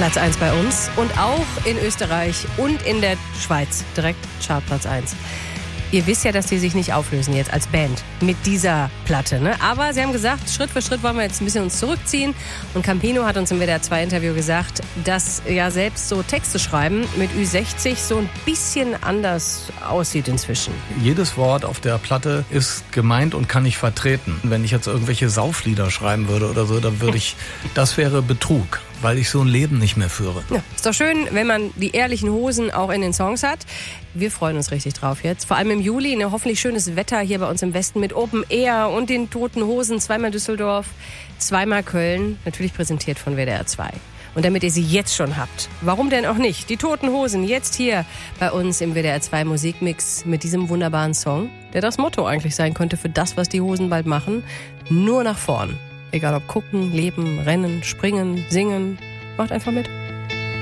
Platz 1 bei uns und auch in Österreich und in der Schweiz direkt Chartplatz 1. Ihr wisst ja, dass die sich nicht auflösen jetzt als Band mit dieser Platte, ne? Aber sie haben gesagt, Schritt für Schritt wollen wir jetzt ein bisschen uns zurückziehen. Und Campino hat uns im WDR 2 Interview gesagt, dass ja selbst so Texte schreiben mit Ü60 so ein bisschen anders aussieht inzwischen. Jedes Wort auf der Platte ist gemeint und kann ich vertreten. Wenn ich jetzt irgendwelche Sauflieder schreiben würde oder so, dann das wäre Betrug, weil ich so ein Leben nicht mehr führe. Ja, ist doch schön, wenn man die ehrlichen Hosen auch in den Songs hat. Wir freuen uns richtig drauf jetzt. Vor allem im Juli, hoffentlich schönes Wetter hier bei uns im Westen mit Open Air und den Toten Hosen. Zweimal Düsseldorf, zweimal Köln. Natürlich präsentiert von WDR 2. Und damit ihr sie jetzt schon habt, warum denn auch nicht? Die Toten Hosen jetzt hier bei uns im WDR 2 Musikmix mit diesem wunderbaren Song, der das Motto eigentlich sein könnte für das, was die Hosen bald machen. Nur nach vorn. Egal ob gucken, leben, rennen, springen, singen. Macht einfach mit.